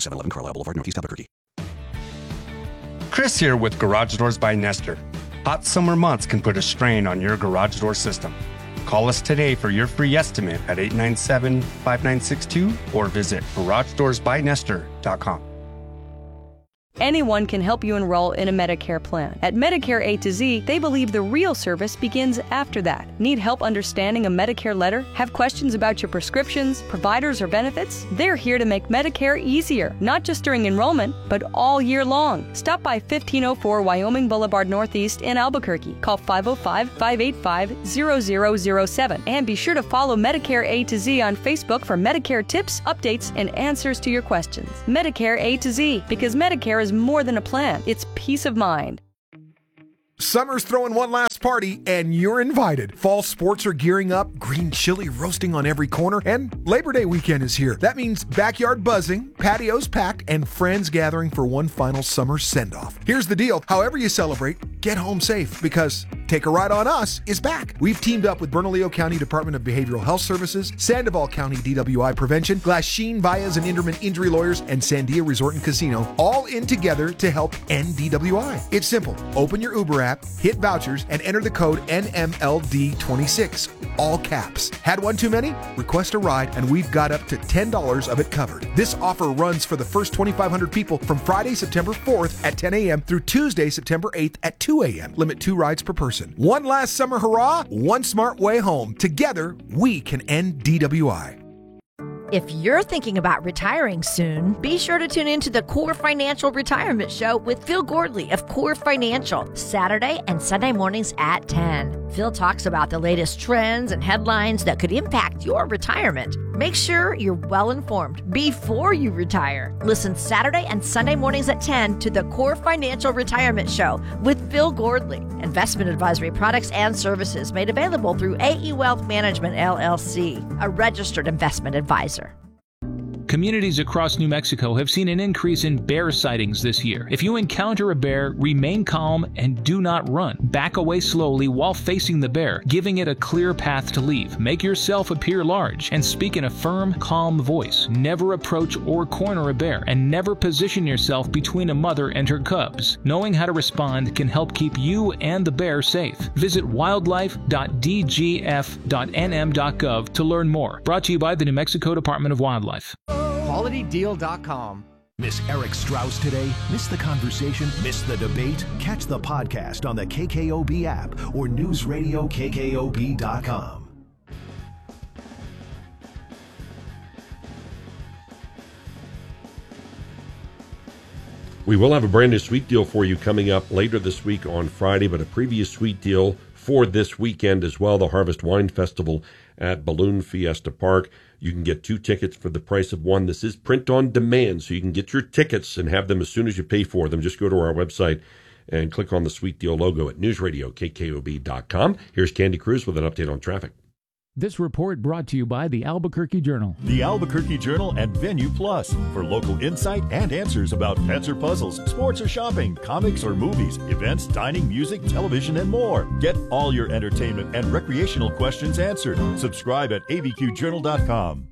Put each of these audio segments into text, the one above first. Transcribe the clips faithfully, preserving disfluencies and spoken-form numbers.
seven eleven Carlisle Boulevard, Northeast Albuquerque. Chris here with Garage Doors by Nestor. Hot summer months can put a strain on your garage door system. Call us today for your free estimate at eight nine seven, five nine six two or visit garage doors by nestor dot com. Anyone can help you enroll in a Medicare plan. At Medicare A to Z, they believe the real service begins after that. Need help understanding a Medicare letter? Have questions about your prescriptions, providers, or benefits? They're here to make Medicare easier, not just during enrollment, but all year long. Stop by fifteen oh four Wyoming Boulevard Northeast in Albuquerque. Call five oh five, five eight five, zero zero zero seven. And be sure to follow Medicare A to Z on Facebook for Medicare tips, updates, and answers to your questions. Medicare A to Z, because Medicare is more than a plan. It's peace of mind. Summer's throwing one last party, and you're invited. Fall sports are gearing up, green chili roasting on every corner, and Labor Day weekend is here. That means backyard buzzing, patios packed, and friends gathering for one final summer send-off. Here's the deal. However you celebrate, get home safe, because Take a Ride on Us is back. We've teamed up with Bernalillo County Department of Behavioral Health Services, Sandoval County D W I Prevention, Glasheen, Baez, and Inderman Injury Lawyers, and Sandia Resort and Casino, all in together to help end D W I. It's simple. Open your Uber app, hit vouchers, and enter the code N M L D twenty-six, all caps. Had one too many? Request a ride, and we've got up to ten dollars of it covered. This offer runs for the first twenty-five hundred people from Friday, September fourth at ten a.m. through Tuesday, September eighth at two a.m. Limit two rides per person. One last summer hurrah, one smart way home. Together, we can end D W I. If you're thinking about retiring soon, be sure to tune in to the Core Financial Retirement Show with Phil Gordley of Core Financial, Saturday and Sunday mornings at ten. Phil talks about the latest trends and headlines that could impact your retirement. Make sure you're well informed before you retire. Listen Saturday and Sunday mornings at ten to the Core Financial Retirement Show with Phil Gordley. Investment advisory products and services made available through A E Wealth Management, L L C, a registered investment advisor. Communities across New Mexico have seen an increase in bear sightings this year. If you encounter a bear, remain calm and do not run. Back away slowly while facing the bear, giving it a clear path to leave. Make yourself appear large and speak in a firm, calm voice. Never approach or corner a bear, and never position yourself between a mother and her cubs. Knowing how to respond can help keep you and the bear safe. Visit wildlife dot d g f dot n m dot gov to learn more. Brought to you by the New Mexico Department of Wildlife. quality deal dot com. Miss Eric Strauss today? Miss the conversation? Miss the debate? Catch the podcast on the K K O B app or news radio K K O B dot com. We will have a brand new sweet deal for you coming up later this week on Friday, but a previous sweet deal for this weekend as well, the Harvest Wine Festival at Balloon Fiesta Park. You can get two tickets for the price of one. This is print on demand, so you can get your tickets and have them as soon as you pay for them. Just go to our website and click on the Sweet Deal logo at news radio K K O B dot com. Here's Candy Cruz with an update on traffic. This report brought to you by the Albuquerque Journal. The Albuquerque Journal and Venue Plus for local insight and answers about pets or puzzles, sports or shopping, comics or movies, events, dining, music, television, and more. Get all your entertainment and recreational questions answered. Subscribe at A B Q journal dot com.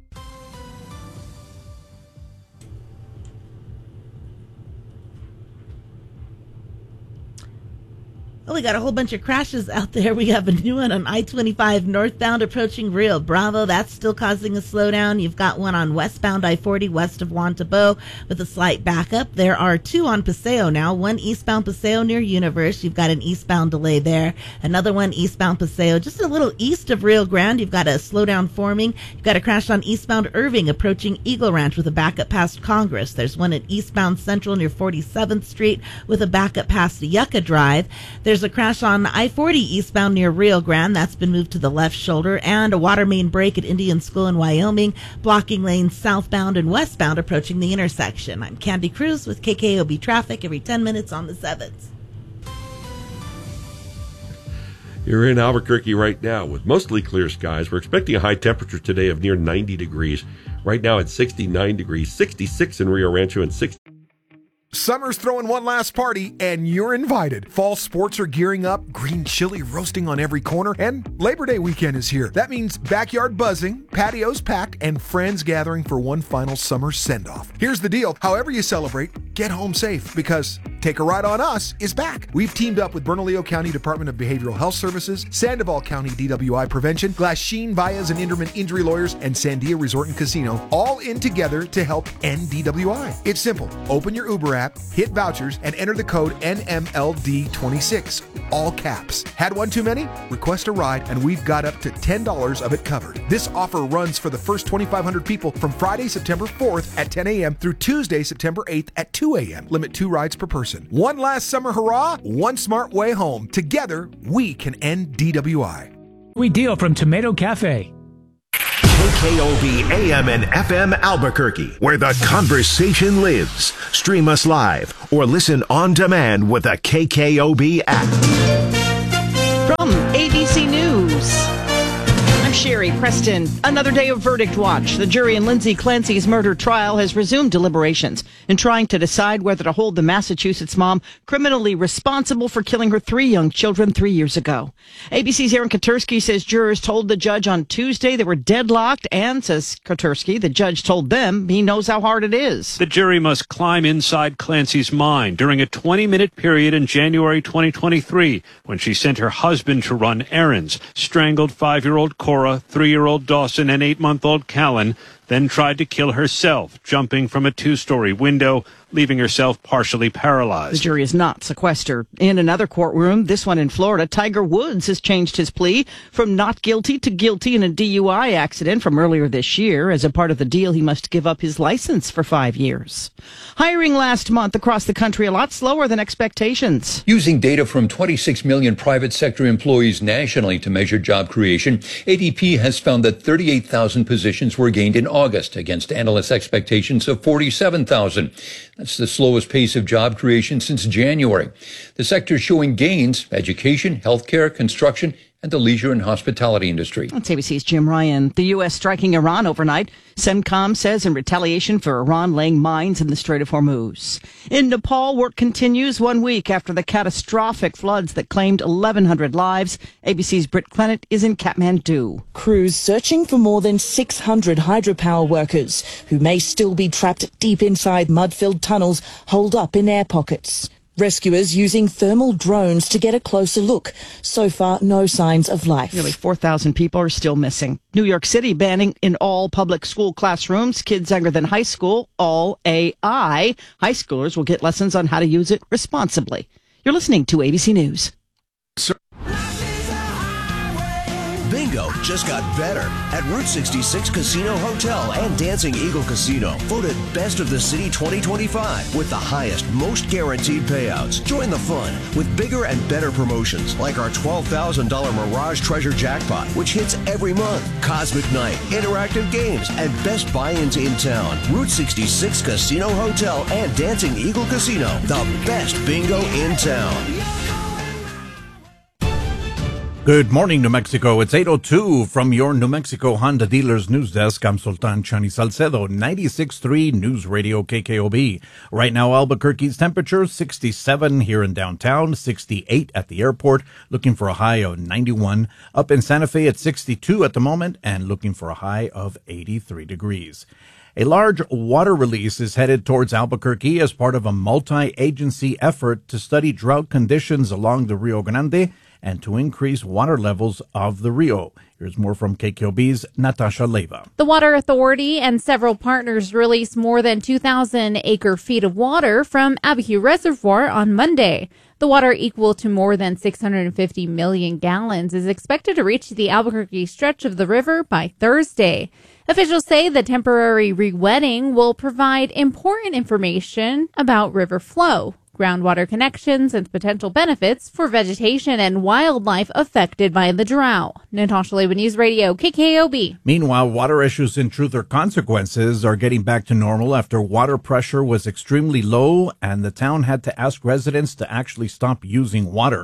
Well, we got a whole bunch of crashes out there. We have a new one on I twenty-five northbound approaching Rio Bravo. That's still causing a slowdown. You've got one on westbound I forty west of Juan Tabo with a slight backup. There are two on Paseo now. One eastbound Paseo near Universe. You've got an eastbound delay there. Another one eastbound Paseo just a little east of Rio Grande. You've got a slowdown forming. You've got a crash on eastbound Irving approaching Eagle Ranch with a backup past Congress. There's one at eastbound Central near forty-seventh Street with a backup past Yucca Drive. There's a crash on I forty eastbound near Rio Grande. That's been moved to the left shoulder. And a water main break at Indian School in Wyoming, blocking lanes southbound and westbound approaching the intersection. I'm Candy Cruz with K K O B Traffic every ten minutes on the seventh. You're in Albuquerque right now with mostly clear skies. We're expecting a high temperature today of near ninety degrees. Right now it's sixty-nine degrees, sixty-six in Rio Rancho and sixty Summer's throwing one last party, and you're invited. Fall sports are gearing up, green chili roasting on every corner, and Labor Day weekend is here. That means backyard buzzing, patios packed, and friends gathering for one final summer send-off. Here's the deal. However you celebrate, get home safe, because Take a Ride on Us is back. We've teamed up with Bernalillo County Department of Behavioral Health Services, Sandoval County D W I Prevention, Glasheen, Baez, and Inderman Injury Lawyers, and Sandia Resort and Casino, all in together to help end D W I. It's simple. Open your Uber app, hit vouchers, and enter the code N M L D twenty-six, all caps. Had one too many? Request a ride, and we've got up to ten dollars of it covered. This offer runs for the first twenty-five hundred people from Friday, September fourth at ten a.m. through Tuesday, September eighth at two a.m. Limit two rides per person. One last summer hurrah, one smart way home. Together, we can end D W I. Sweet deal from Tomato Cafe. K K O B A M and F M Albuquerque, where the conversation lives. Stream us live or listen on demand with the K K O B app. From A B C News, I'm Sherry Preston. Another day of verdict watch. The jury in Lindsay Clancy's murder trial has resumed deliberations in trying to decide whether to hold the Massachusetts mom criminally responsible for killing her three young children three years ago. A B C's Aaron Katersky says jurors told the judge on Tuesday they were deadlocked, and, says Katersky, the judge told them he knows how hard it is. The jury must climb inside Clancy's mind during a twenty-minute period in January twenty twenty-three when she sent her husband to run errands, strangled five-year-old Cora, three-year-old Dawson, and eight-month-old Callan, then tried to kill herself, jumping from a two-story window, leaving herself partially paralyzed. The jury is not sequestered. In another courtroom, this one in Florida, Tiger Woods has changed his plea from not guilty to guilty in a D U I accident from earlier this year. As a part of the deal, he must give up his license for five years. Hiring last month across the country a lot slower than expectations. Using data from twenty-six million private sector employees nationally to measure job creation, A D P has found that thirty-eight thousand positions were gained in August against analysts' expectations of forty-seven thousand. That's the slowest pace of job creation since January. The sectors showing gains: education, healthcare, construction, and the leisure and hospitality industry. That's A B C's Jim Ryan. The U S striking Iran overnight, CENTCOM says, in retaliation for Iran laying mines in the Strait of Hormuz. In Nepal, work continues one week after the catastrophic floods that claimed eleven hundred lives. A B C's Britt Clennett is in Kathmandu. Crews searching for more than six hundred hydropower workers who may still be trapped deep inside mud-filled tunnels holed up in air pockets. Rescuers using thermal drones to get a closer look. So far, no signs of life. Nearly four thousand people are still missing. New York City banning in all public school classrooms kids younger than high school, all A I. High schoolers will get lessons on how to use it responsibly. You're listening to A B C News. Sir- Bingo just got better at Route sixty-six Casino Hotel and Dancing Eagle Casino. Voted Best of the City twenty twenty-five with the highest, most guaranteed payouts. Join the fun with bigger and better promotions like our twelve thousand dollars Mirage Treasure Jackpot, which hits every month. Cosmic Night, interactive games, and best buy-ins in town. Route sixty-six Casino Hotel and Dancing Eagle Casino. The best bingo in town. Good morning, New Mexico. It's eight oh two from your New Mexico Honda Dealers News Desk. I'm Sultan Chani Salcedo, ninety-six point three News Radio K K O B. Right now, Albuquerque's temperature, sixty-seven here in downtown, sixty-eight at the airport, looking for a high of ninety-one. Up in Santa Fe at sixty-two at the moment, and looking for a high of eighty-three degrees. A large water release is headed towards Albuquerque as part of a multi-agency effort to study drought conditions along the Rio Grande and to increase water levels of the Rio. Here's more from K K O B's Natasha Leva. The Water Authority and several partners released more than two thousand acre feet of water from Abiquiu Reservoir on Monday. The water, equal to more than six hundred fifty million gallons, is expected to reach the Albuquerque stretch of the river by Thursday. Officials say the temporary re-wetting will provide important information about river flow, groundwater connections, and potential benefits for vegetation and wildlife affected by the drought. Natasha Leva, News Radio, K K O B. Meanwhile, water issues in Truth or Consequences are getting back to normal after water pressure was extremely low and the town had to ask residents to actually stop using water.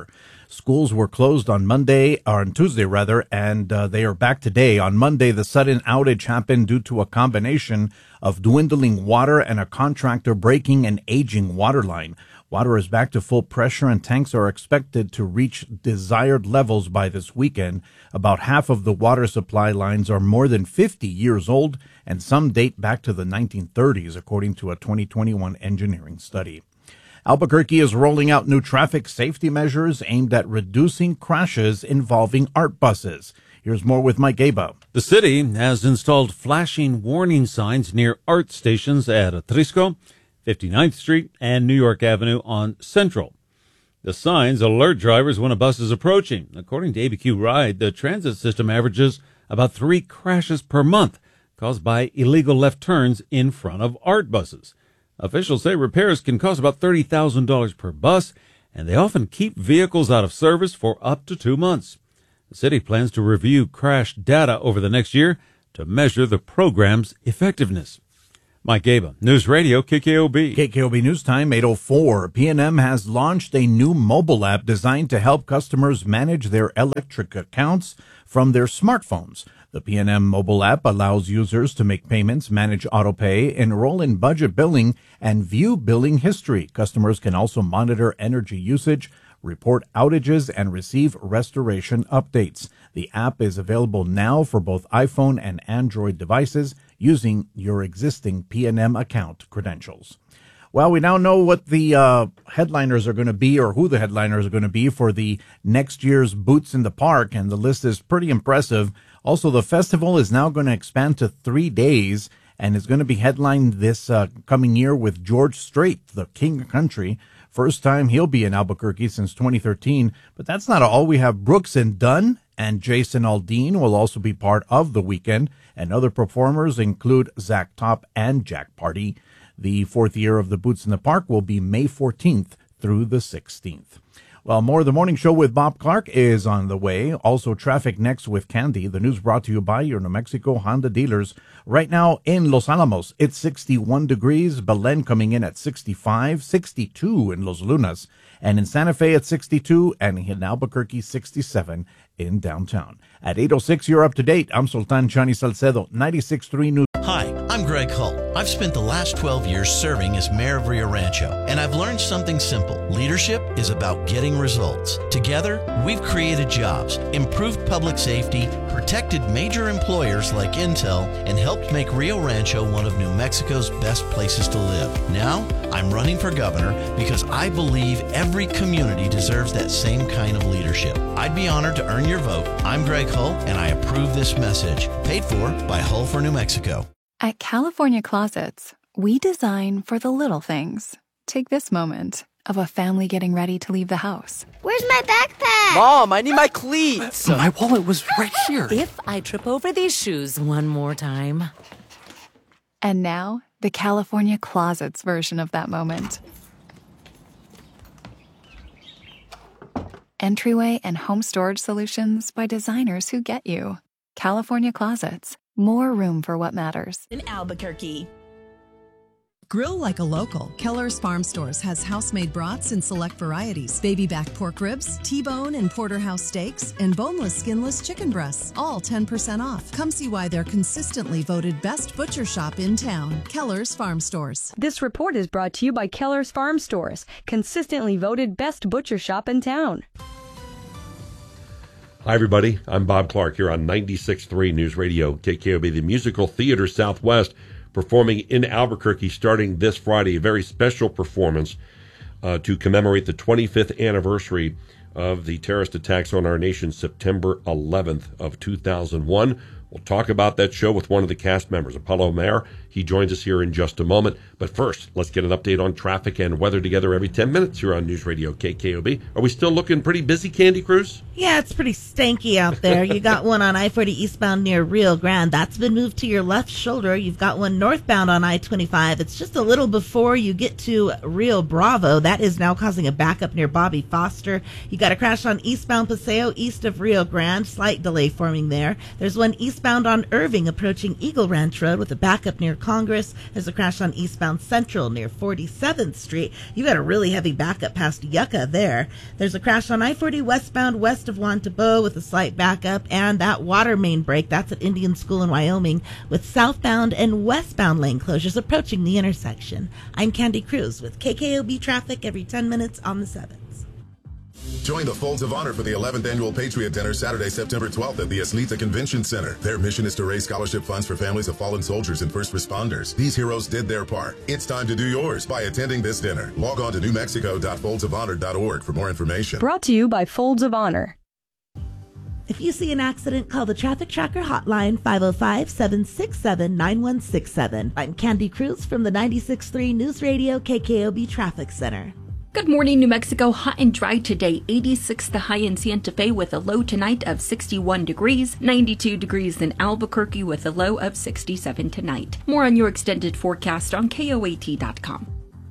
Schools were closed on Monday, or on Tuesday rather, and uh, they are back today. On Monday, the sudden outage happened due to a combination of dwindling water and a contractor breaking an aging water line. Water is back to full pressure and tanks are expected to reach desired levels by this weekend. About half of the water supply lines are more than fifty years old and some date back to the nineteen thirties, according to a twenty twenty-one engineering study. Albuquerque is rolling out new traffic safety measures aimed at reducing crashes involving art buses. Here's more with Mike Gaba. The city has installed flashing warning signs near art stations at Atrisco, fifty-ninth Street, and New York Avenue on Central. The signs alert drivers when a bus is approaching. According to A B Q Ride, the transit system averages about three crashes per month caused by illegal left turns in front of art buses. Officials say repairs can cost about thirty thousand dollars per bus, and they often keep vehicles out of service for up to two months. The city plans to review crash data over the next year to measure the program's effectiveness. Mike Gaba, News Radio, K K O B. K K O B News Time, eight oh four. P and M has launched a new mobile app designed to help customers manage their electric accounts from their smartphones. The P and M mobile app allows users to make payments, manage autopay, enroll in budget billing, and view billing history. Customers can also monitor energy usage, report outages, and receive restoration updates. The app is available now for both iPhone and Android devices using your existing P and M account credentials. Well, we now know what the uh, headliners are going to be, or who the headliners are going to be for the next year's Boots in the Park, and the list is pretty impressive. Also, the festival is now going to expand to three days, and is going to be headlined this uh, coming year with George Strait, the King of Country. First time he'll be in Albuquerque since twenty thirteen. But that's not all. We have Brooks and Dunn, and Jason Aldean will also be part of the weekend. And other performers include Zach Top and Jack Party. The fourth year of the Boots in the Park will be May fourteenth through the sixteenth. Well, more of the morning show with Bob Clark is on the way. Also, traffic next with Candy. The news brought to you by your New Mexico Honda dealers. Right now in Los Alamos, it's sixty-one degrees. Belen coming in at sixty-five, sixty-two in Los Lunas, and in Santa Fe at sixty-two, and in Albuquerque sixty-seven in downtown. At eight oh six, you're up to date. I'm Sultan Chani Salcedo, ninety-six point three News. Hi, I'm Greg Hull. I've spent the last twelve years serving as mayor of Rio Rancho, and I've learned something simple. Leadership is about getting results. Together, we've created jobs, improved public safety, protected major employers like Intel, and helped make Rio Rancho one of New Mexico's best places to live. Now, I'm running for governor because I believe every community deserves that same kind of leadership. I'd be honored to earn your vote. I'm Greg Hull, and I approve this message. Paid for by Hull for New Mexico. At California Closets, we design for the little things. Take this moment of a family getting ready to leave the house. Where's my backpack? Mom, I need my cleats. My wallet was right here. If I trip over these shoes one more time. And now, the California Closets version of that moment. Entryway and home storage solutions by designers who get you. California Closets. More room for what matters. In Albuquerque. Grill like a local. Keller's Farm Stores has house-made brats in select varieties. Baby back pork ribs, T-bone and porterhouse steaks, and boneless, skinless chicken breasts. All ten percent off. Come see why they're consistently voted best butcher shop in town. Keller's Farm Stores. This report is brought to you by Keller's Farm Stores, consistently voted best butcher shop in town. Hi, everybody. I'm Bob Clark here on ninety-six point three News Radio, K K O B, the Musical Theater Southwest, performing in Albuquerque starting this Friday. A very special performance uh, to commemorate the twenty-fifth anniversary of the terrorist attacks on our nation, September eleventh of two thousand one. We'll talk about that show with one of the cast members, Apollo Mayer. He joins us here in just a moment. But first, let's get an update on traffic and weather together every ten minutes here on News Radio K K O B. Are we still looking pretty busy, Candy Cruz? Yeah, it's pretty stanky out there. You got one on I forty eastbound near Rio Grande. That's been moved to your left shoulder. You've got one northbound on I twenty-five. It's just a little before you get to Rio Bravo. That is now causing a backup near Bobby Foster. You got a crash on eastbound Paseo east of Rio Grande. Slight delay forming there. There's one eastbound on Irving approaching Eagle Ranch Road with a backup near Congress. There's a crash on eastbound Central near forty-seventh Street. You got a really heavy backup past Yucca there. There's a crash on I forty westbound west of Juan Tabo with a slight backup, and that water main break, that's at Indian School in Wyoming, with southbound and westbound lane closures approaching the intersection. I'm Candy Cruz with K K O B Traffic every ten minutes on the seventh. Join the Folds of Honor for the eleventh Annual Patriot Dinner Saturday, September twelfth at the Aslita Convention Center. Their mission is to raise scholarship funds for families of fallen soldiers and first responders. These heroes did their part. It's time to do yours by attending this dinner. Log on to new mexico dot folds of honor dot org for more information. Brought to you by Folds of Honor. If you see an accident, call the Traffic Tracker hotline five oh five, seven six seven, nine one six seven. I'm Candy Cruz from the ninety-six point three News Radio K K O B Traffic Center. Good morning, New Mexico. Hot and dry today. eighty-six the high in Santa Fe with a low tonight of sixty-one degrees. ninety-two degrees in Albuquerque with a low of sixty-seven tonight. More on your extended forecast on K O A T dot com.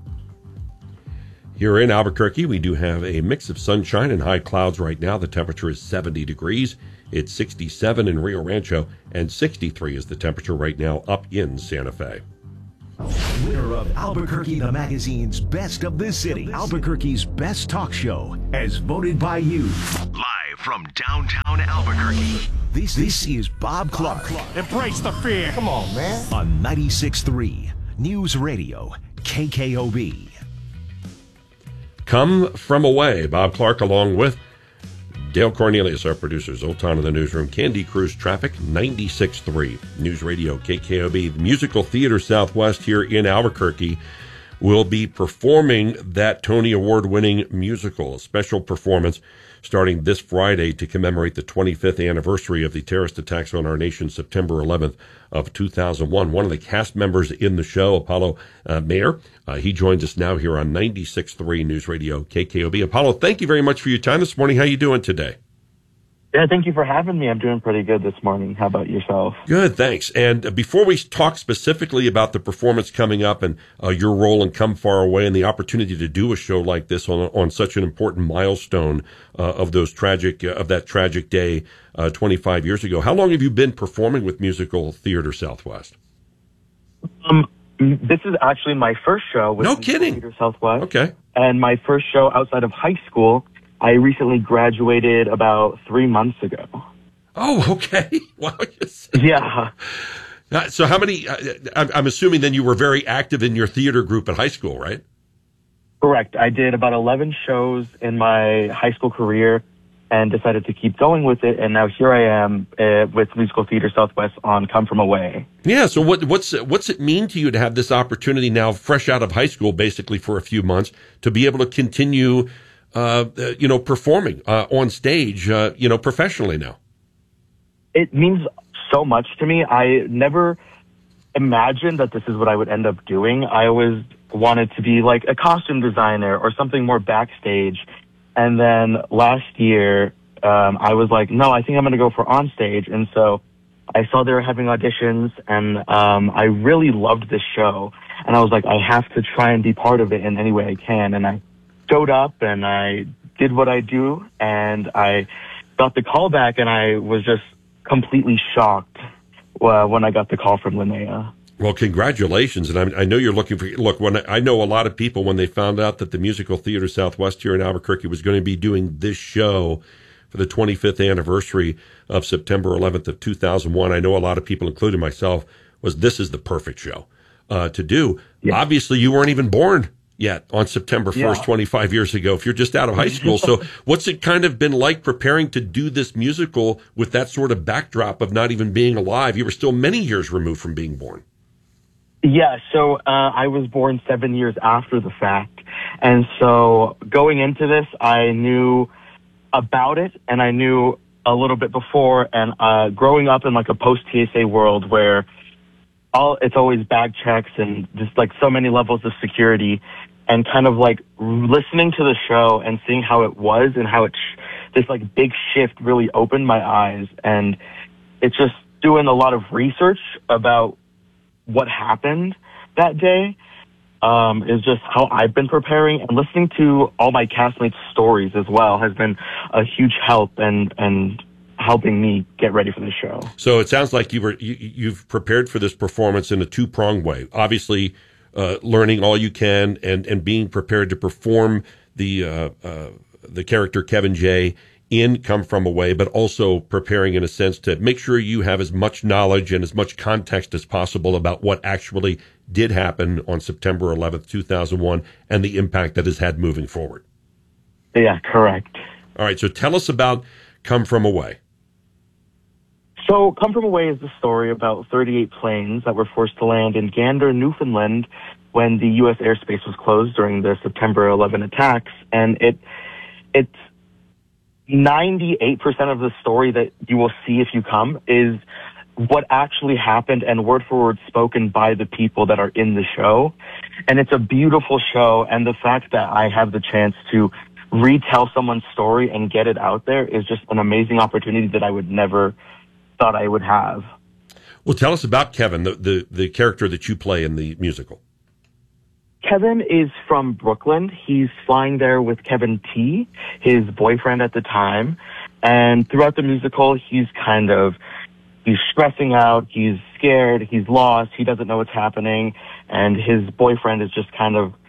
Here in Albuquerque, we do have a mix of sunshine and high clouds right now. The temperature is seventy degrees. It's sixty-seven in Rio Rancho, and sixty-three is the temperature right now up in Santa Fe. Winner of Albuquerque the Magazine's Best of the City, Albuquerque's Best Talk Show, as voted by you. Live from downtown Albuquerque, this, this is Bob Clark. Clark. Embrace the fear. Come on, man. On ninety-six point three News Radio, K K O B. Come from away. Bob Clark along with Dale Cornelius, our producer, Zoltan in the newsroom, Candy Cruz Traffic, ninety-six point three News Radio, K K O B. The Musical Theater Southwest here in Albuquerque will be performing that Tony Award-winning musical, a special performance starting this Friday to commemorate the twenty-fifth anniversary of the terrorist attacks on our nation, September eleventh of two thousand one. One of the cast members in the show, Apollo uh, Mayer, uh, he joins us now here on ninety-six point three News Radio K K O B. Apollo, thank you very much for your time this morning. How are you doing today? Yeah, thank you for having me. I'm doing pretty good this morning. How about yourself? Good, thanks. And uh, before we talk specifically about the performance coming up and uh, your role in Come Far Away and the opportunity to do a show like this on on such an important milestone uh, of those tragic uh, of that tragic day uh, twenty-five years ago, how long have you been performing with Musical Theater Southwest? Um, this is actually my first show with no Musical kidding. Theater Southwest. Okay, and my first show outside of high school. I recently graduated about three months ago. Oh, okay. Wow. Yeah. Uh, so how many, uh, I'm, I'm assuming then you were very active in your theater group at high school, right? Correct. I did about eleven shows in my high school career and decided to keep going with it. And now here I am uh, with Musical Theater Southwest on Come From Away. Yeah. So what, what's, what's it mean to you to have this opportunity now, fresh out of high school, basically for a few months, to be able to continue Uh, uh, you know, performing uh, on stage, uh, you know, professionally now? It means so much to me. I never imagined that this is what I would end up doing. I always wanted to be like a costume designer or something more backstage. And then last year, um, I was like, no, I think I'm going to go for on stage. And so I saw they were having auditions, and um, I really loved this show. And I was like, I have to try and be part of it in any way I can. And I showed up and I did what I do, and I got the call back, and I was just completely shocked uh, when I got the call from Linnea. Well, congratulations. And I, I know you're looking for, look, when I, I know a lot of people, when they found out that the Musical Theater Southwest here in Albuquerque was going to be doing this show for the twenty-fifth anniversary of September eleventh of two thousand one, I know a lot of people, including myself, was this is the perfect show uh, to do. Yeah. Obviously, you weren't even born yet on September first, yeah. twenty-five years ago, if you're just out of high school. So what's it kind of been like preparing to do this musical with that sort of backdrop of not even being alive? You were still many years removed from being born. Yeah, so uh, I was born seven years after the fact. And so going into this, I knew about it, and I knew a little bit before. And uh, growing up in like a post-T S A world where all it's always bag checks and just like so many levels of security, and kind of like listening to the show and seeing how it was and how it, sh- this like big shift really opened my eyes. And it's just doing a lot of research about what happened that day um, is just how I've been preparing, and listening to all my castmates' stories as well has been a huge help, and, and helping me get ready for the show. So it sounds like you were you, you've prepared for this performance in a two pronged way. Obviously, uh, learning all you can and and being prepared to perform the uh, uh, the character Kevin J in Come From Away, but also preparing in a sense to make sure you have as much knowledge and as much context as possible about what actually did happen on September eleventh, two thousand one, and the impact that has had moving forward. Yeah, correct. All right, so tell us about Come From Away. So Come From Away is the story about thirty-eight planes that were forced to land in Gander, Newfoundland when the U S airspace was closed during the September eleventh attacks. And it it's ninety-eight percent of the story that you will see if you come is what actually happened and word for word spoken by the people that are in the show. And it's a beautiful show. And the fact that I have the chance to retell someone's story and get it out there is just an amazing opportunity that I would never thought I would have. Well, tell us about Kevin, the, the, the character that you play in the musical. Kevin is from Brooklyn. He's flying there with Kevin T, his boyfriend at the time. And throughout the musical, he's kind of, he's stressing out, he's scared, he's lost, he doesn't know what's happening. And his boyfriend is just kind of,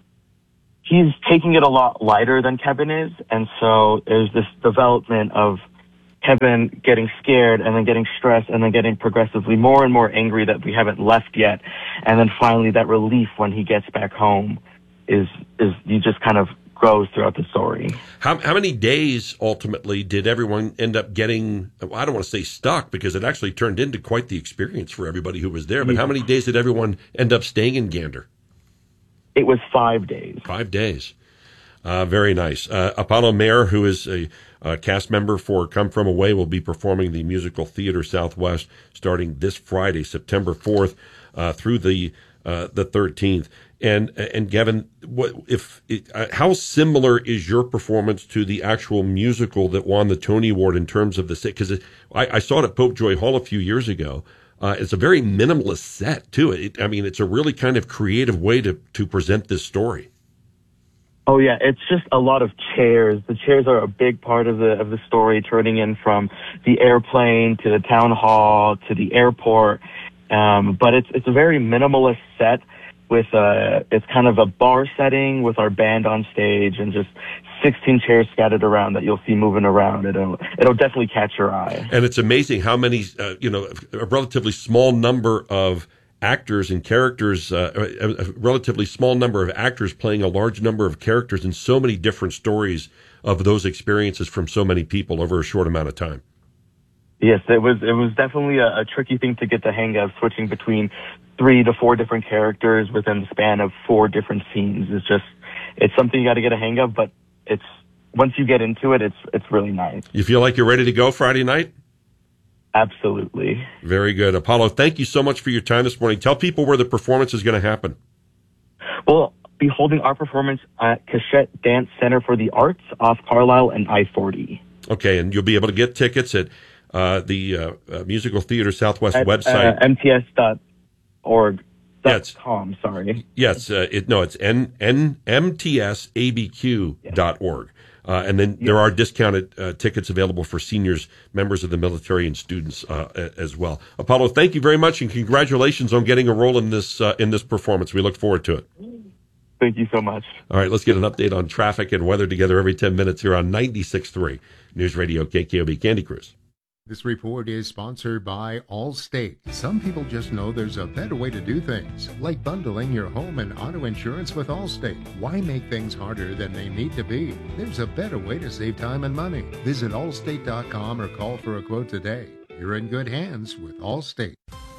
he's taking it a lot lighter than Kevin is. And so there's this development of Kevin getting scared and then getting stressed and then getting progressively more and more angry that we haven't left yet. And then finally that relief when he gets back home is, is you just kind of grows throughout the story. How, how many days ultimately did everyone end up getting, well, I don't want to say stuck because it actually turned into quite the experience for everybody who was there, but how many days did everyone end up staying in Gander? It was five days. Five days. Uh, very nice. Uh, Apollo Mayer, who is a uh, cast member for Come From Away, will be performing the musical Theater Southwest starting this Friday, September fourth, uh, through the uh, the thirteenth. And and Gavin, what if it, uh, how similar is your performance to the actual musical that won the Tony Award in terms of the set? Because I, I saw it at Pope Joy Hall a few years ago. Uh, it's a very minimalist set to it. it. I mean, it's a really kind of creative way to to present this story. Oh yeah, it's just a lot of chairs. The chairs are a big part of the of the story, turning in from the airplane to the town hall to the airport. Um, but it's it's a very minimalist set with a it's kind of a bar setting with our band on stage and just sixteen chairs scattered around that you'll see moving around. It'll it'll definitely catch your eye. And it's amazing how many uh, you know a relatively small number of actors and characters, uh, a, a relatively small number of actors playing a large number of characters in so many different stories of those experiences from so many people over a short amount of time. Yes, it was it was definitely a, a tricky thing to get the hang of, switching between three to four different characters within the span of four different scenes. It's just, it's something you got to get a hang of, but it's, once you get into it, it's it's really nice. You feel like you're ready to go Friday night? Absolutely. Very good. Apollo, thank you so much for your time this morning. Tell people where the performance is going to happen. We'll be holding our performance at Cachette Dance Center for the Arts off Carlisle and I forty. Okay, and you'll be able to get tickets at uh, the uh, uh, Musical Theater Southwest at, website. Uh, M T S dot org. Yes. Com, sorry. Yes, uh, it, no, it's N, N, M T S A B Q dot org. Uh, and then there are discounted uh, tickets available for seniors, members of the military, and students uh, as well. Apollo, thank you very much, and congratulations on getting a role in this uh, in this performance. We look forward to it. Thank you so much. All right, let's get an update on traffic and weather together every ten minutes here on ninety-six point three News Radio K K O B. Candy Cruz. This report is sponsored by Allstate. Some people just know there's a better way to do things, like bundling your home and auto insurance with Allstate. Why make things harder than they need to be? There's a better way to save time and money. Visit allstate dot com or call for a quote today. You're in good hands with Allstate.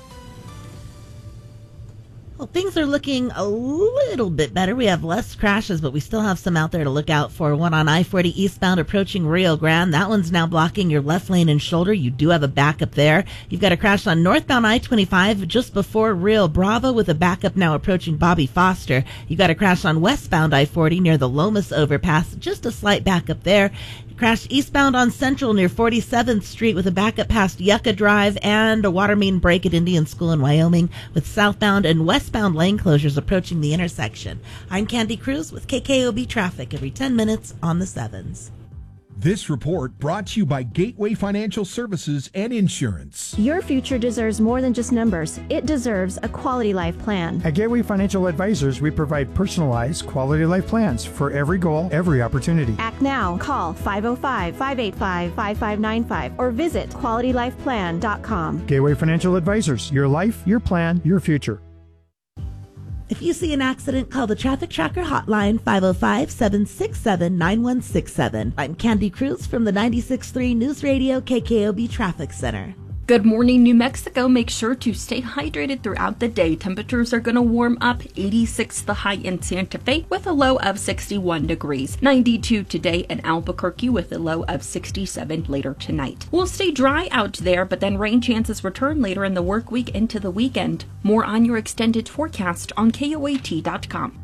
Well, things are looking a little bit better. We have less crashes, but we still have some out there to look out for. One on I forty eastbound approaching Rio Grande. That one's now blocking your left lane and shoulder. You do have a backup there. You've got a crash on northbound I twenty-five just before Rio Bravo with a backup now approaching Bobby Foster. You've got a crash on westbound I forty near the Lomas overpass. Just a slight backup there. Crashed eastbound on Central near forty-seventh Street with a backup past Yucca Drive, and a water main break at Indian School in Wyoming with southbound and westbound lane closures approaching the intersection. I'm Candy Cruz with K K O B Traffic every ten minutes on the sevens. This report brought to you by Gateway Financial Services and Insurance. Your future deserves more than just numbers. It deserves a quality life plan. At Gateway Financial Advisors, we provide personalized quality life plans for every goal, every opportunity. Act now. Call five oh five, five eight five, five five nine five or visit quality life plan dot com. Gateway Financial Advisors, your life, your plan, your future. If you see an accident, call the Traffic Tracker hotline, five oh five, seven six seven, nine one six seven. I'm Candy Cruz from the ninety-six point three News Radio K K O B Traffic Center. Good morning, New Mexico. Make sure to stay hydrated throughout the day. Temperatures are going to warm up. eighty-six the high in Santa Fe with a low of sixty-one degrees. ninety-two today in Albuquerque with a low of sixty-seven later tonight. We'll stay dry out there, but then rain chances return later in the work week into the weekend. More on your extended forecast on K O A T dot com.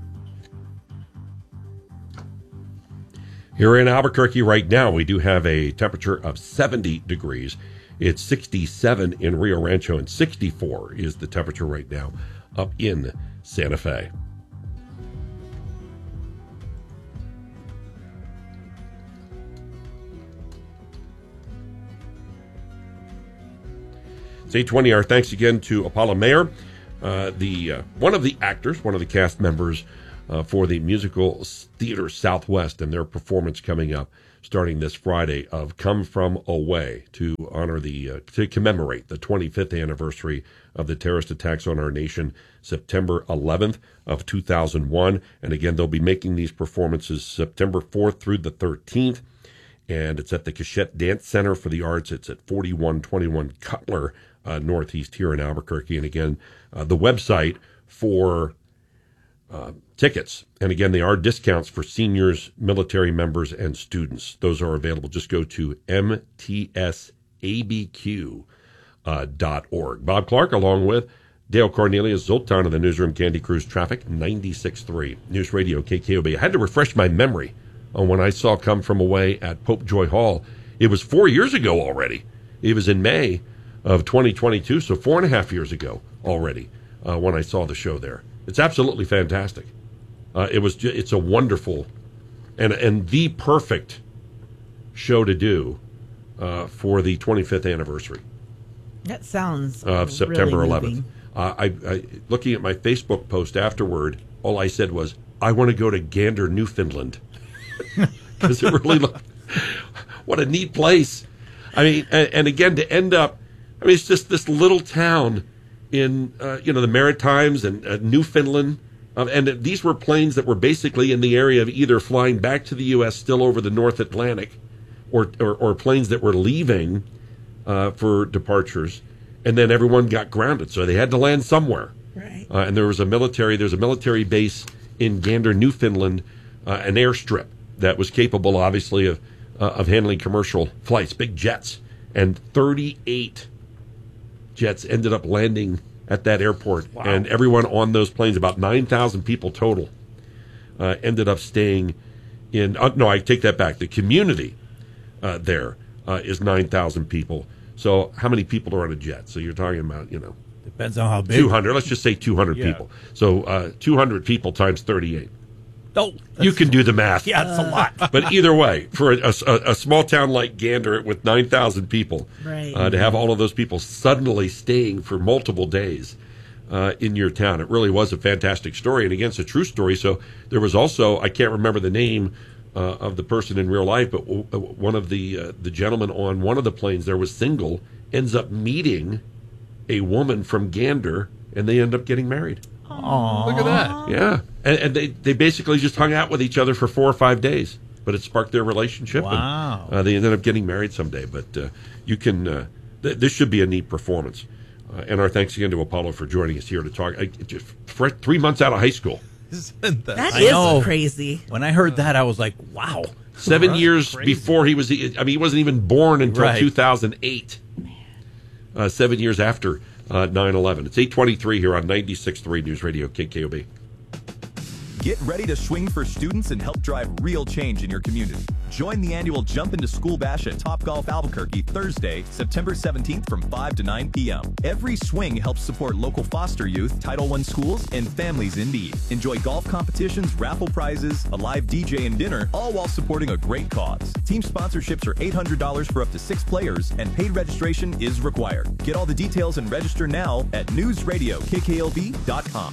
Here in Albuquerque right now, we do have a temperature of seventy degrees. It's sixty-seven in Rio Rancho, and sixty-four is the temperature right now up in Santa Fe. It's eight twenty. Our thanks again to Apollo Mayer, uh, the uh, one of the actors, one of the cast members uh, for the Musical Theater Southwest, and their performance coming up starting this Friday of Come From Away to honor the, uh, to commemorate the twenty-fifth anniversary of the terrorist attacks on our nation, September eleventh of two thousand one. And again, they'll be making these performances September fourth through the thirteenth. And it's at the Cachette Dance Center for the Arts. It's at forty-one twenty-one Cutler uh, Northeast here in Albuquerque. And again, uh, the website for uh, tickets. And again, they are discounts for seniors, military members, and students. Those are available. Just go to M T S A B Q dot org. Bob Clark, along with Dale Cornelius, Zoltan of the Newsroom, Candy Cruz Traffic, ninety-six point three News Radio K K O B. I had to refresh my memory on when I saw Come From Away at Pope Joy Hall. It was four years ago already. It was in May of twenty twenty-two, so four and a half years ago already uh, when I saw the show there. It's absolutely fantastic. Uh, it was. Ju- it's a wonderful and and the perfect show to do uh, for the twenty-fifth anniversary. That sounds of really September eleventh. moving. Uh, I, I looking at my Facebook post afterward, all I said was, "I want to go to Gander, Newfoundland," because it really looked. What a neat place! I mean, and, and again to end up. I mean, it's just this little town in uh, you know the Maritimes and uh, Newfoundland. Um, and these were planes that were basically in the area of either flying back to the U S still over the North Atlantic or, or, or planes that were leaving uh, for departures. And then everyone got grounded. So they had to land somewhere. Right. Uh, and there was a military, there's a military base in Gander, Newfoundland, uh, an airstrip that was capable, obviously, of, uh, of handling commercial flights, big jets. And thirty-eight jets ended up landing at that airport, wow. And everyone on those planes, about nine thousand people total, uh, ended up staying in, uh, no, I take that back. The community uh, there uh, is nine thousand people. So how many people are on a jet? So you're talking about, you know. Depends on how big. two hundred, let's just say two hundred yeah. people. So uh, two hundred people times thirty-eight. Oh, you can do the math. Yeah, it's a lot. But either way, for a, a, a small town like Gander with nine thousand people, right. uh, to have all of those people suddenly staying for multiple days uh, in your town, it really was a fantastic story. And again, it's a true story. So there was also, I can't remember the name uh, of the person in real life, but w- one of the uh, the gentlemen on one of the planes there was single, ends up meeting a woman from Gander, and they end up getting married. Aww. Look at that. Yeah. And, and they, they basically just hung out with each other for four or five days, but it sparked their relationship. Wow. And, uh, they ended up getting married someday. But uh, you can, uh, th- this should be a neat performance. Uh, and our thanks again to Apollo for joining us here to talk. I, just three months out of high school. Isn't that, that I is know. crazy. When I heard that, I was like, wow. Seven years crazy. Before he was, I mean, he wasn't even born until right. two thousand eight. Uh, seven years after uh, nine eleven. It's eight twenty-three here on ninety-six point three News Radio K K O B. Get ready to swing for students and help drive real change in your community. Join the annual Jump Into School Bash at Topgolf Albuquerque Thursday, September seventeenth from five to nine p.m. Every swing helps support local foster youth, Title one schools, and families in need. Enjoy golf competitions, raffle prizes, a live D J, and dinner, all while supporting a great cause. Team sponsorships are eight hundred dollars for up to six players, and paid registration is required. Get all the details and register now at news radio k k l b dot com.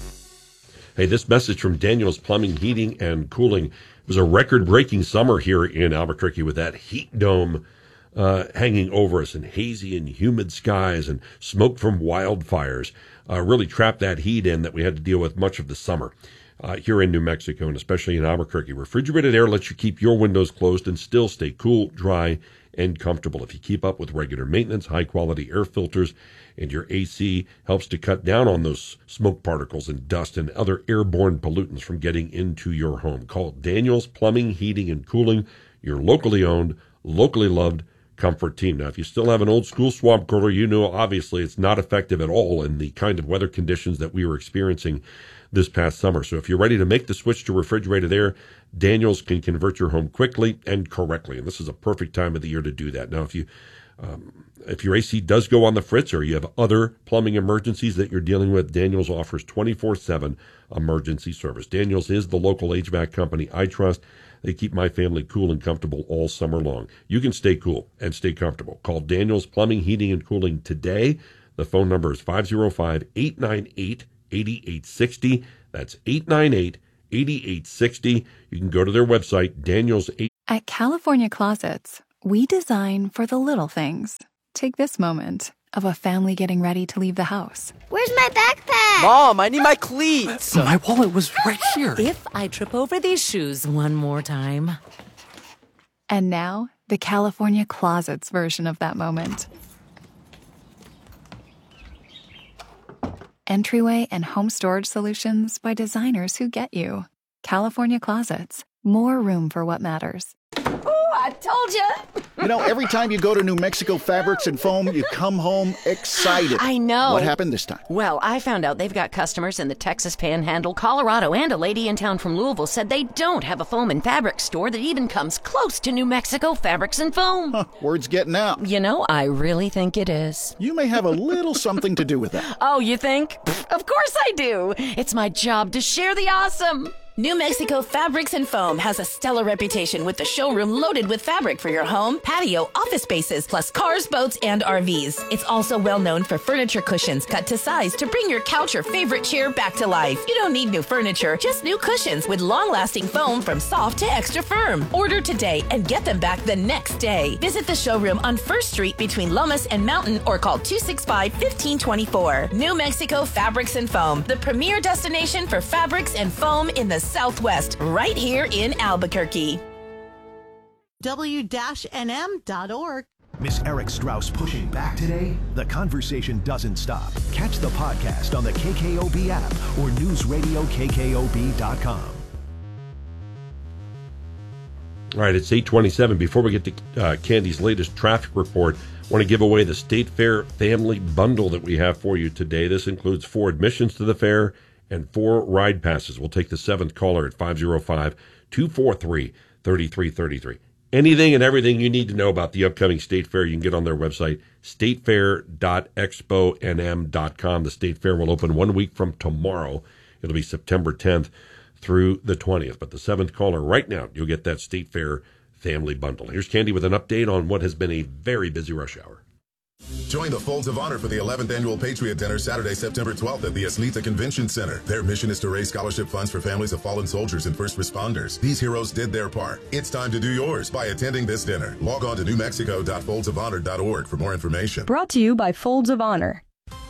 Hey, this message from Daniels Plumbing, Heating, and Cooling. It was a record-breaking summer here in Albuquerque with that heat dome uh, hanging over us and hazy and humid skies and smoke from wildfires. Uh, really trapped that heat in that we had to deal with much of the summer uh, here in New Mexico and especially in Albuquerque. Refrigerated air lets you keep your windows closed and still stay cool, dry, and comfortable. If you keep up with regular maintenance, high-quality air filters, and your A C helps to cut down on those smoke particles and dust and other airborne pollutants from getting into your home. Call Daniels Plumbing, Heating, and Cooling, your locally owned, locally loved comfort team. Now, if you still have an old school swamp cooler, you know obviously it's not effective at all in the kind of weather conditions that we were experiencing this past summer. So if you're ready to make the switch to refrigerated air, Daniels can convert your home quickly and correctly. And this is a perfect time of the year to do that. Now, if you um, if your A C does go on the fritz or you have other plumbing emergencies that you're dealing with, Daniels offers twenty-four seven emergency service. Daniels is the local H V A C company I trust. They keep my family cool and comfortable all summer long. You can stay cool and stay comfortable. Call Daniels Plumbing, Heating, and Cooling today. The phone number is five oh five, eight nine eight, eight eight six oh. That's eight nine eight, eight eight six oh. You can go to their website, Daniels. At California Closets, we design for the little things. Take this moment of a family getting ready to leave the house. Where's my backpack? Mom, I need my cleats. My wallet was right here. If I trip over these shoes one more time. And now, the California Closets version of that moment. Entryway and home storage solutions by designers who get you. California Closets. More room for what matters. Ooh, I told you. You know, every time you go to New Mexico Fabrics and Foam, you come home excited. I know. What happened this time? Well, I found out they've got customers in the Texas Panhandle, Colorado, and a lady in town from Louisville said they don't have a foam and fabric store that even comes close to New Mexico Fabrics and Foam. Huh, word's getting out. You know, I really think it is. You may have a little something to do with that. Oh, you think? Pfft, of course I do. It's my job to share the awesome. New Mexico Fabrics and Foam has a stellar reputation with the showroom loaded with fabric for your home, patio, office spaces, plus cars, boats, and R Vs. It's also well known for furniture cushions cut to size to bring your couch or favorite chair back to life. You don't need new furniture, just new cushions with long-lasting foam from soft to extra firm. Order today and get them back the next day. Visit the showroom on First Street between Lomas and Mountain or call two six five, one five two four. New Mexico Fabrics and Foam, the premier destination for fabrics and foam in the Southwest, right here in Albuquerque. W N M dot org. Miss Eric Strauss pushing back today? The conversation doesn't stop. Catch the podcast on the K K O B app or news radio k k o b dot com. All right, it's eight twenty-seven. Before we get to uh, Candy's latest traffic report, I want to give away the State Fair family bundle that we have for you today. This includes four admissions to the fair and four ride passes. We'll take the seventh caller at five oh five, two four three, three three three three. Anything and everything you need to know about the upcoming State Fair, you can get on their website, state fair dot expo n m dot com. The State Fair will open one week from tomorrow. It'll be September tenth through the twentieth. But the seventh caller right now, you'll get that State Fair family bundle. Here's Candy with an update on what has been a very busy rush hour. Join the Folds of Honor for the eleventh Annual Patriot Dinner Saturday, September twelfth at the Aslita Convention Center. Their mission is to raise scholarship funds for families of fallen soldiers and first responders. These heroes did their part. It's time to do yours by attending this dinner. Log on to new mexico dot folds of honor dot org for more information. Brought to you by Folds of Honor.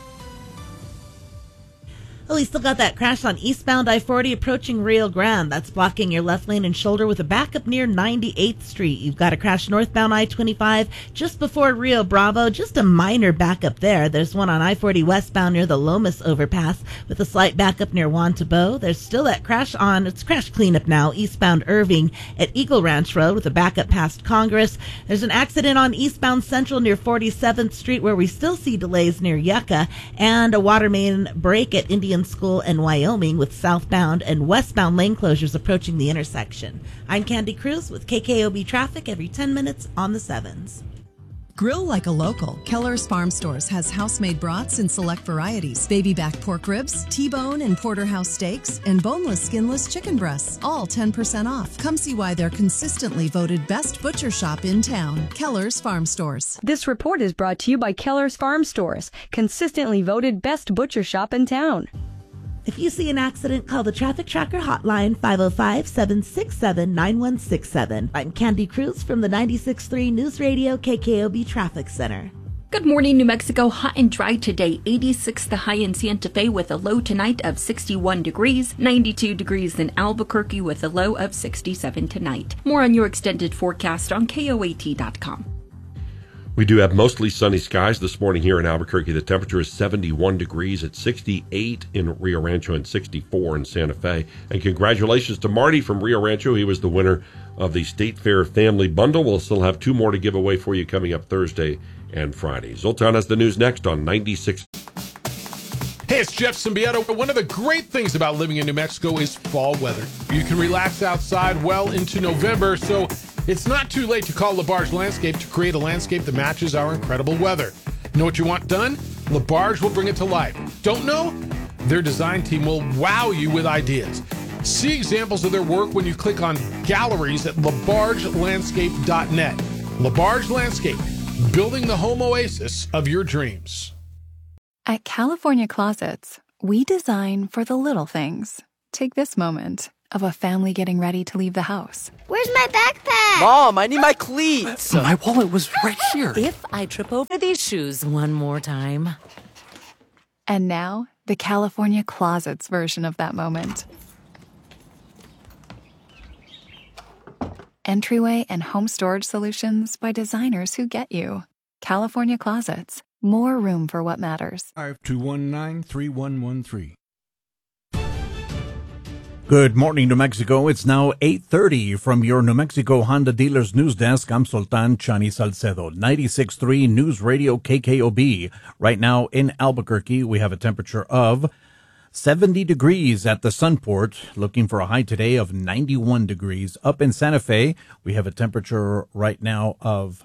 Oh, we still got that crash on eastbound I forty approaching Rio Grande. That's blocking your left lane and shoulder with a backup near ninety-eighth Street. You've got a crash northbound I twenty-five just before Rio Bravo. Just a minor backup there. There's one on I forty westbound near the Lomas overpass with a slight backup near Juan Tabo. There's still that crash on, it's crash cleanup now, eastbound Irving at Eagle Ranch Road with a backup past Congress. There's an accident on eastbound Central near forty-seventh Street where we still see delays near Yucca, and a water main break at Indian One School and Wyoming with southbound and westbound lane closures approaching the intersection. I'm Candy Cruz with K K O B traffic every ten minutes on the sevens. Grill like a local. Keller's Farm Stores has house-made brats in select varieties. Baby back pork ribs, T-bone and porterhouse steaks, and boneless, skinless chicken breasts, all ten percent off. Come see why they're consistently voted best butcher shop in town. Keller's Farm Stores. This report is brought to you by Keller's Farm Stores, consistently voted best butcher shop in town. If you see an accident, call the Traffic Tracker hotline five oh five, seven six seven, nine one six seven. I'm Candy Cruz from the ninety-six point three News Radio K K O B Traffic Center. Good morning, New Mexico. Hot and dry today. eighty-six the high in Santa Fe with a low tonight of sixty-one degrees. ninety-two degrees in Albuquerque with a low of sixty-seven tonight. More on your extended forecast on K O A T dot com. We do have mostly sunny skies this morning here in Albuquerque. The temperature is seventy-one degrees at sixty-eight in Rio Rancho and sixty-four in Santa Fe. And congratulations to Marty from Rio Rancho. He was the winner of the State Fair Family Bundle. We'll still have two more to give away for you coming up Thursday and Friday. Zoltan has the news next on ninety-six. Hey, it's Jeff Symbieta. One of the great things about living in New Mexico is fall weather. You can relax outside well into November, so it's not too late to call LaBarge Landscape to create a landscape that matches our incredible weather. Know what you want done? LaBarge will bring it to life. Don't know? Their design team will wow you with ideas. See examples of their work when you click on galleries at labarge landscape dot net. LaBarge Landscape, building the home oasis of your dreams. At California Closets, we design for the little things. Take this moment of a family getting ready to leave the house. Where's my backpack? Mom, I need my cleats. My wallet was right here. If I trip over these shoes one more time. And now, the California Closets version of that moment. Entryway and home storage solutions by designers who get you. California Closets. More room for what matters. five two one nine, three one one three. Good morning, New Mexico. It's now eight thirty from your New Mexico Honda Dealers News Desk. I'm Sultan Chani Salcedo, ninety-six point three News Radio K K O B. Right now in Albuquerque, we have a temperature of seventy degrees at the Sunport, looking for a high today of ninety-one degrees. Up in Santa Fe, we have a temperature right now of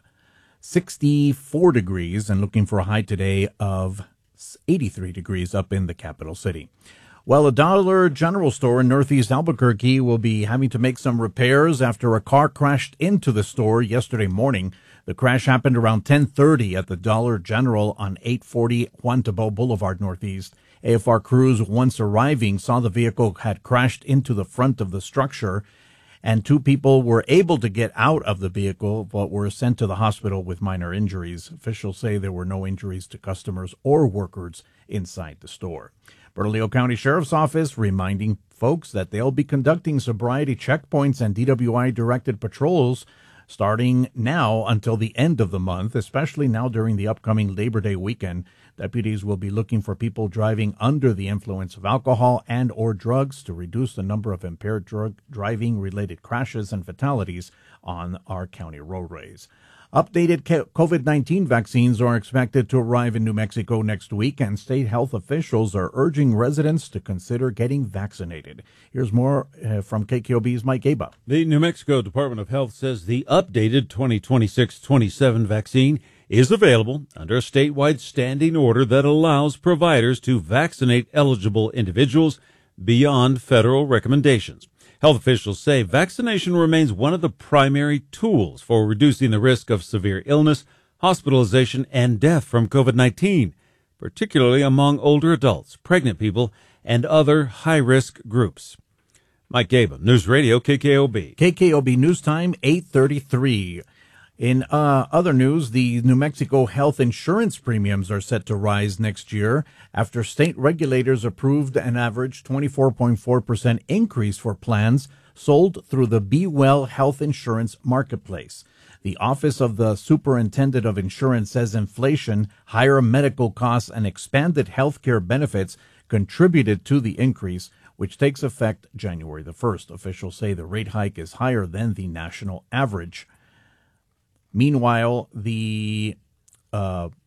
sixty-four degrees and looking for a high today of eighty-three degrees up in the capital city. Well, a Dollar General store in Northeast Albuquerque will be having to make some repairs after a car crashed into the store yesterday morning. The crash happened around ten thirty at the Dollar General on eight forty Juan Tabo Boulevard Northeast. A F R crews, once arriving, saw the vehicle had crashed into the front of the structure, and two people were able to get out of the vehicle but were sent to the hospital with minor injuries. Officials say there were no injuries to customers or workers inside the store. Bernalillo County Sheriff's Office reminding folks that they'll be conducting sobriety checkpoints and D W I-directed patrols starting now until the end of the month, especially now during the upcoming Labor Day weekend. Deputies will be looking for people driving under the influence of alcohol and or drugs to reduce the number of impaired drug driving-related crashes and fatalities on our county roadways. Updated COVID nineteen vaccines are expected to arrive in New Mexico next week, and state health officials are urging residents to consider getting vaccinated. Here's more uh, from K K O B's Mike Gaba. The New Mexico Department of Health says the updated twenty twenty-six twenty-seven vaccine is available under a statewide standing order that allows providers to vaccinate eligible individuals beyond federal recommendations. Health officials say vaccination remains one of the primary tools for reducing the risk of severe illness, hospitalization, and death from COVID nineteen, particularly among older adults, pregnant people, and other high-risk groups. Mike Gaba, News Radio K K O B. K K O B News Time, eight thirty-three. In uh, other news, the New Mexico health insurance premiums are set to rise next year after state regulators approved an average twenty-four point four percent increase for plans sold through the Be Well Health Insurance Marketplace. The Office of the Superintendent of Insurance says inflation, higher medical costs, and expanded health care benefits contributed to the increase, which takes effect January the first. Officials say the rate hike is higher than the national average. Meanwhile, the uh,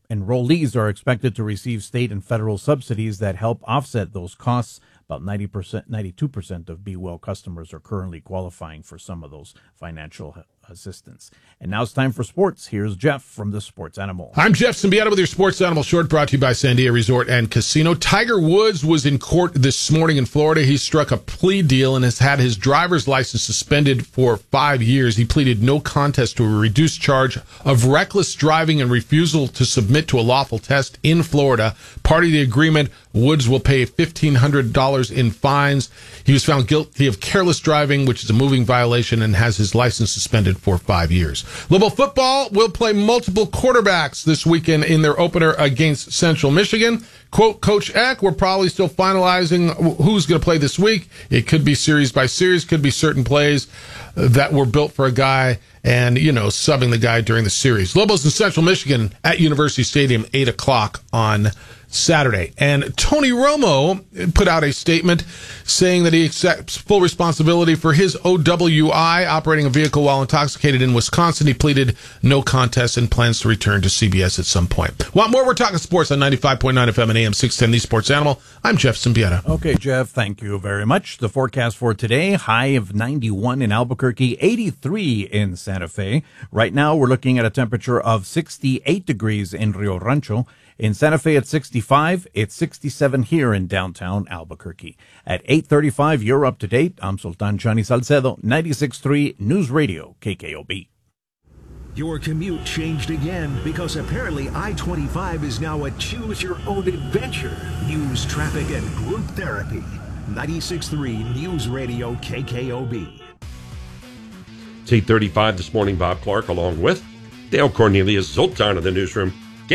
enrollees are expected to receive state and federal subsidies that help offset those costs. About ninety percent, ninety-two percent of Be Well customers are currently qualifying for some of those financial assistance. And now it's time for sports. Here's Jeff from the Sports Animal. I'm Jeff Symbieta with your Sports Animal Short, brought to you by Sandia Resort and Casino. Tiger Woods was in court this morning in Florida. He struck a plea deal and has had his driver's license suspended for five years. He pleaded no contest to a reduced charge of reckless driving and refusal to submit to a lawful test in Florida. Part of the agreement, Woods will pay fifteen hundred dollars in fines. He was found guilty of careless driving, which is a moving violation, and has his license suspended for five years. Louisville football will play multiple quarterbacks this weekend in their opener against Central Michigan. Quote Coach Eck, we're probably still finalizing who's going to play this week. It could be series by series, could be certain plays that were built for a guy and, you know, subbing the guy during the series. Lobos in Central Michigan at University Stadium, eight o'clock on Saturday. And Tony Romo put out a statement saying that he accepts full responsibility for his O W I, operating a vehicle while intoxicated in Wisconsin. He pleaded no contest and plans to return to C B S at some point. Want more? We're talking sports on ninety-five point nine F M and A M six ten, The Sports Animal. I'm Jeff Symbieta. Okay, Jeff, thank you very much. The forecast for today, high of ninety-one in Albuquerque, eighty-three in Santa Fe. Right now, we're looking at a temperature of sixty-eight degrees in Rio Rancho. In Santa Fe at sixty-five, it's sixty-seven here in downtown Albuquerque. At eight thirty-five, you're up to date. I'm Sultan Chani Salcedo, ninety-six point three News Radio, K K O B. Your commute changed again because apparently I twenty-five is now a choose-your-own-adventure. News, traffic, and group therapy. ninety-six point three News Radio, K K O B. It's eight thirty-five this morning. Bob Clark along with Dale Cornelius, Zoltan of the newsroom.